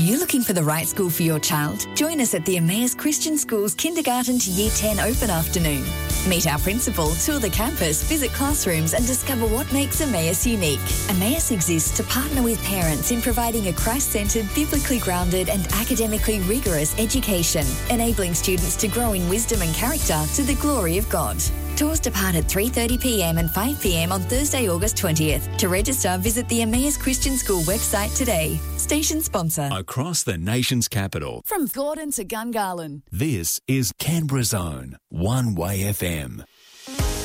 you looking for the right school for your child? Join us at the Emmaus Christian Schools Kindergarten to Year 10 Open Afternoon. Meet our principal, tour the campus, visit classrooms and discover what makes Emmaus unique. Emmaus exists to partner with parents in providing a Christ-centred, biblically grounded and academically rigorous education, enabling students to grow in wisdom and character to the glory of God. Tours depart at 3:30pm and 5pm on Thursday, August 20th. To register, visit the Emmaus Christian School website today. Station sponsor. Across the nation's capital. From Gordon to Gungahlin. This is Canberra's own One Way FM.